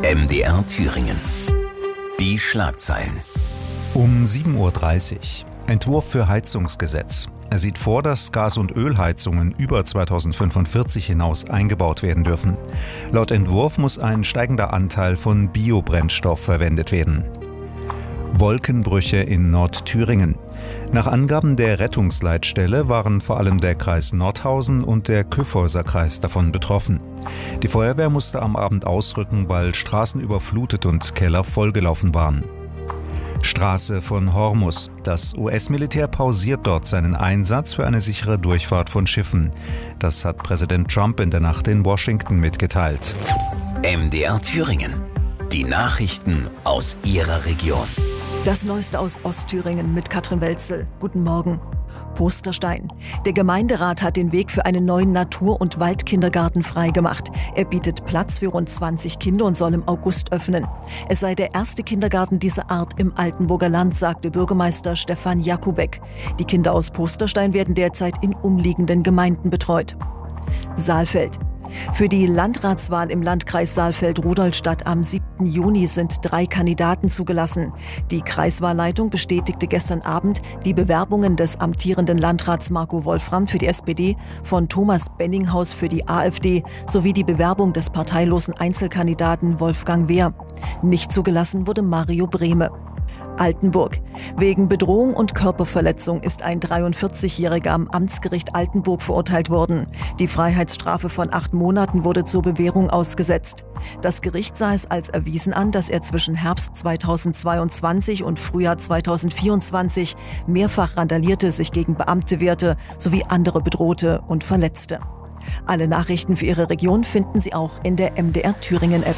MDR Thüringen. Die Schlagzeilen. Um 7.30 Uhr. Entwurf für Heizungsgesetz. Er sieht vor, dass Gas- und Ölheizungen über 2045 hinaus eingebaut werden dürfen. Laut Entwurf muss ein steigender Anteil von Biobrennstoff verwendet werden. Wolkenbrüche in Nordthüringen. Nach Angaben der Rettungsleitstelle waren vor allem der Kreis Nordhausen und der Kyffhäuser Kreis davon betroffen. Die Feuerwehr musste am Abend ausrücken, weil Straßen überflutet und Keller vollgelaufen waren. Straße von Hormuz. Das US-Militär pausiert dort seinen Einsatz für eine sichere Durchfahrt von Schiffen. Das hat Präsident Trump in der Nacht in Washington mitgeteilt. MDR Thüringen. Die Nachrichten aus Ihrer Region. Das Neueste aus Ostthüringen mit Katrin Welzel. Guten Morgen. Posterstein. Der Gemeinderat hat den Weg für einen neuen Natur- und Waldkindergarten freigemacht. Er bietet Platz für rund 20 Kinder und soll im August öffnen. Es sei der erste Kindergarten dieser Art im Altenburger Land, sagte Bürgermeister Stefan Jakubek. Die Kinder aus Posterstein werden derzeit in umliegenden Gemeinden betreut. Saalfeld. Für die Landratswahl im Landkreis Saalfeld-Rudolstadt am 7. Juni sind 3 Kandidaten zugelassen. Die Kreiswahlleitung bestätigte gestern Abend die Bewerbungen des amtierenden Landrats Marco Wolfram für die SPD, von Thomas Benninghaus für die AfD sowie die Bewerbung des parteilosen Einzelkandidaten Wolfgang Wehr. Nicht zugelassen wurde Mario Brehme. Altenburg. Wegen Bedrohung und Körperverletzung ist ein 43-Jähriger am Amtsgericht Altenburg verurteilt worden. Die Freiheitsstrafe von 8 Monaten wurde zur Bewährung ausgesetzt. Das Gericht sah es als erwiesen an, dass er zwischen Herbst 2022 und Frühjahr 2024 mehrfach randalierte, sich gegen Beamte wehrte sowie andere bedrohte und verletzte. Alle Nachrichten für Ihre Region finden Sie auch in der MDR Thüringen App.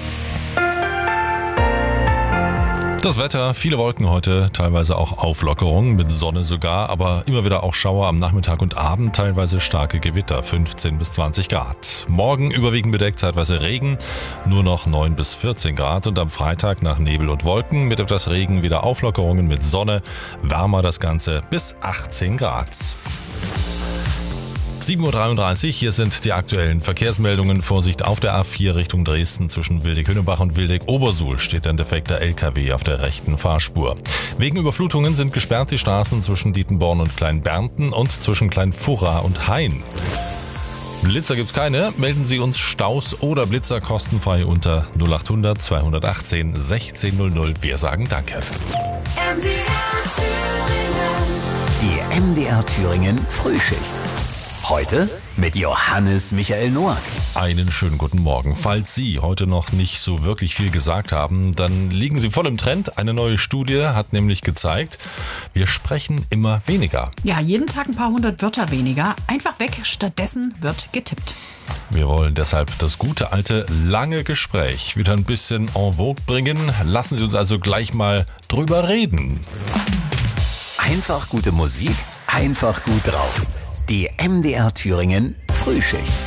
Das Wetter, viele Wolken heute, teilweise auch Auflockerungen, mit Sonne sogar, aber immer wieder auch Schauer am Nachmittag und Abend, teilweise starke Gewitter, 15 bis 20 Grad. Morgen überwiegend bedeckt, zeitweise Regen, nur noch 9 bis 14 Grad und am Freitag nach Nebel und Wolken mit etwas Regen wieder Auflockerungen mit Sonne, wärmer das Ganze bis 18 Grad. 7.33 Uhr, hier sind die aktuellen Verkehrsmeldungen. Vorsicht auf der A4 Richtung Dresden zwischen Wildeck-Hünnebach und Wildeck-Obersuhl steht ein defekter LKW auf der rechten Fahrspur. Wegen Überflutungen sind gesperrt die Straßen zwischen Dietenborn und Kleinbernten und zwischen Kleinfurra und Hain. Blitzer gibt's keine, melden Sie uns Staus oder Blitzer kostenfrei unter 0800 218 1600. Wir sagen Danke. Die MDR Thüringen Frühschicht. Heute mit Johannes Michael Noack. Einen schönen guten Morgen. Falls Sie heute noch nicht so wirklich viel gesagt haben, dann liegen Sie voll im Trend. Eine neue Studie hat nämlich gezeigt, wir sprechen immer weniger. Ja, jeden Tag ein paar hundert Wörter weniger. Einfach weg, stattdessen wird getippt. Wir wollen deshalb das gute alte lange Gespräch wieder ein bisschen en vogue bringen. Lassen Sie uns also gleich mal drüber reden. Einfach gute Musik, einfach gut drauf. Die MDR Thüringen Frühschicht.